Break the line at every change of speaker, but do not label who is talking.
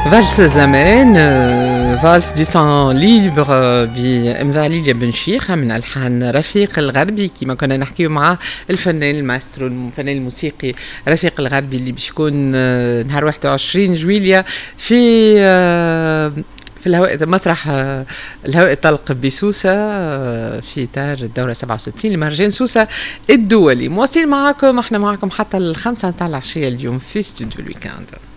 فالس زمان فالس دي تان ليبر بإمضاء ليليا بن شيخة من ألحان رفيق الغربي كما كنا نحكيه مع الفنان الماسترو الفنان الموسيقي رفيق الغربي اللي باش يكون نهار 21 جويليا في الهواء مسرح الهواء الطلق بسوسة في إطار الدورة 67 لمهرجان سوسة الدولي. مواصلين معاكم احنا معاكم حتى الخمسة متاع العشية اليوم في استوديو الويكاند.